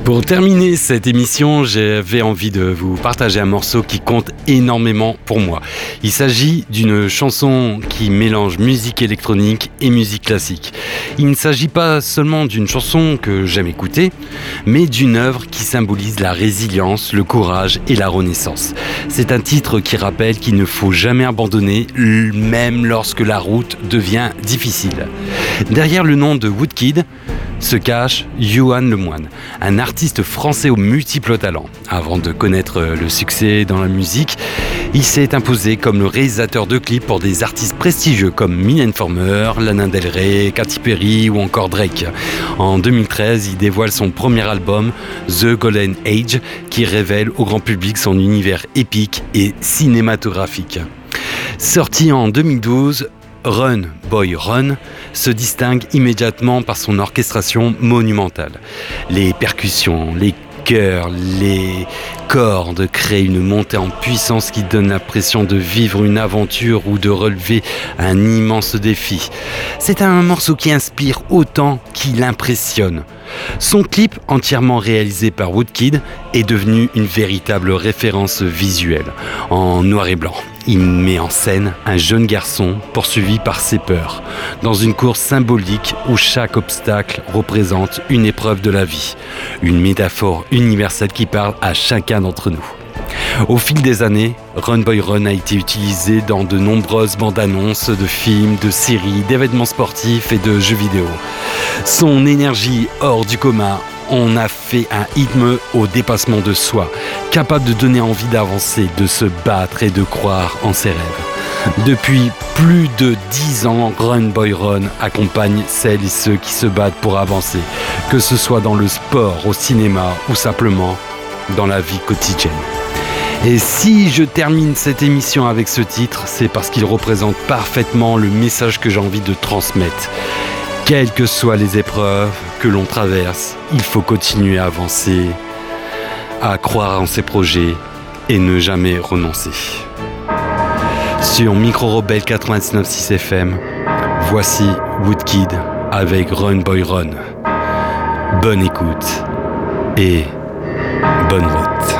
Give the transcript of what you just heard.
Pour terminer cette émission, j'avais envie de vous partager un morceau qui compte énormément pour moi. Il s'agit d'une chanson qui mélange musique électronique et musique classique. Il ne s'agit pas seulement d'une chanson que j'aime écouter, mais d'une œuvre qui symbolise la résilience, le courage et la renaissance. C'est un titre qui rappelle qu'il ne faut jamais abandonner, même lorsque la route devient difficile. Derrière le nom de Woodkid se cache Yohan Lemoine, un artiste français aux multiples talents. Avant de connaître le succès dans la musique, il s'est imposé comme le réalisateur de clips pour des artistes prestigieux comme Mylène Farmer, Lana Del Rey, Katy Perry ou encore Drake. En 2013, il dévoile son premier album, The Golden Age, qui révèle au grand public son univers épique et cinématographique. Sorti en 2012, Run Boy Run se distingue immédiatement par son orchestration monumentale. Les percussions, les chœurs, les cordes créent une montée en puissance qui donne l'impression de vivre une aventure ou de relever un immense défi. C'est un morceau qui inspire autant qu'il impressionne. Son clip, entièrement réalisé par Woodkid, est devenu une véritable référence visuelle. En noir et blanc, il met en scène un jeune garçon poursuivi par ses peurs, dans une course symbolique où chaque obstacle représente une épreuve de la vie, une métaphore universelle qui parle à chacun d'entre nous. Au fil des années, Run Boy Run a été utilisé dans de nombreuses bandes-annonces de films, de séries, d'événements sportifs et de jeux vidéo. Son énergie hors du commun en a fait un rythme au dépassement de soi, capable de donner envie d'avancer, de se battre et de croire en ses rêves. Depuis plus de 10 ans, Run Boy Run accompagne celles et ceux qui se battent pour avancer, que ce soit dans le sport, au cinéma ou simplement dans la vie quotidienne. Et si je termine cette émission avec ce titre, c'est parce qu'il représente parfaitement le message que j'ai envie de transmettre. Quelles que soient les épreuves que l'on traverse, il faut continuer à avancer, à croire en ses projets et ne jamais renoncer. Sur Micro Rebelle 99.6 FM, voici Woodkid avec Run Boy Run. Bonne écoute et bonne route.